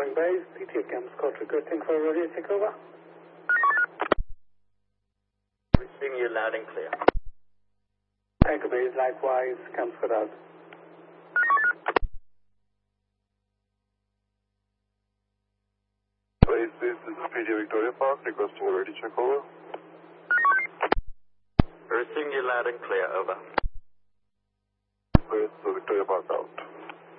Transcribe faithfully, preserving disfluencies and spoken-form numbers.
Mooring Base, P T A Cam Scott requesting for a radio takeover. Receiving you loud and clear. Anchor Base, likewise, Cam Scott out. Base, this is P D A Victoria Park, requesting a radio checkover. Receiving you loud and clear, over. Base, Victoria Park out.